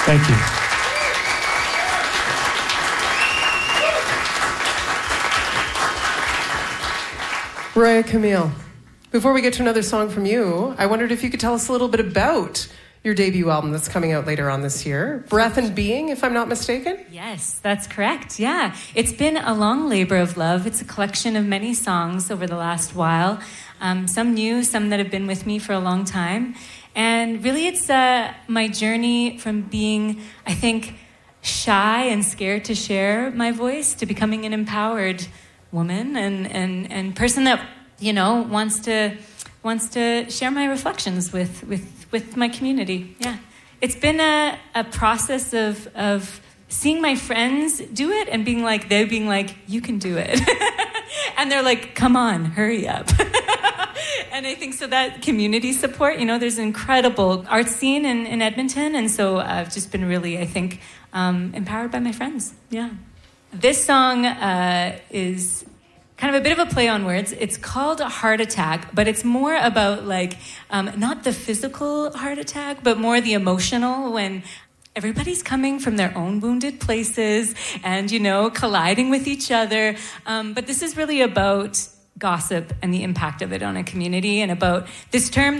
Thank you. Mariah Camille, before we get to another song from you, I wondered if you could tell us a little bit about your debut album that's coming out later on this year, Breath and Being, if I'm not mistaken? Yes, that's correct. Yeah. It's been a long labor of love. It's a collection of many songs over the last while. Some new, some that have been with me for a long time. And really it's my journey from being, I think, shy and scared to share my voice to becoming an empowered woman and person that, you know, wants to share my reflections with my community. Yeah. It's been a process of seeing my friends do it and they're being like, you can do it. And they're like, come on, hurry up. And I think so that community support, you know, there's an incredible art scene in Edmonton. And so I've just been really, I think, empowered by my friends. Yeah. This song is kind of a bit of a play on words. It's called Heart Attack, but it's more about not the physical heart attack, but more the emotional, when everybody's coming from their own wounded places and, you know, colliding with each other. But this is really about gossip and the impact of it on a community, and about this term